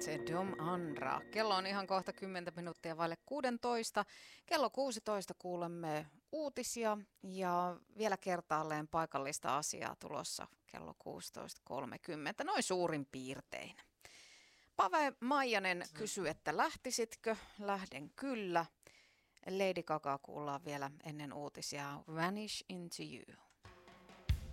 Dom Andra. Kello on ihan kohta 10 minuuttia vaille 16. Kello 16 kuulemme uutisia ja vielä kertaalleen paikallista asiaa tulossa kello 16.30. Noin suurin piirtein. Pave Maijanen kysyy, että lähtisitkö? Lähden kyllä. Lady Gaga kuullaan vielä ennen uutisia. Vanish into you.